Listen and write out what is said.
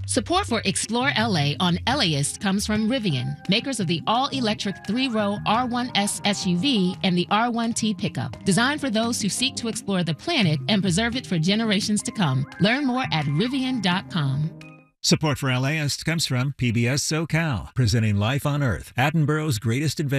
Support for Explore LA on LAist comes from Rivian, makers of the all-electric 3-row R1S SUV and the R1T pickup, designed for those who seek to explore the planet and preserve it for generations to come. Learn more at Rivian.com. Support for LAist comes from PBS SoCal, presenting Life on Earth, Attenborough's greatest adventure.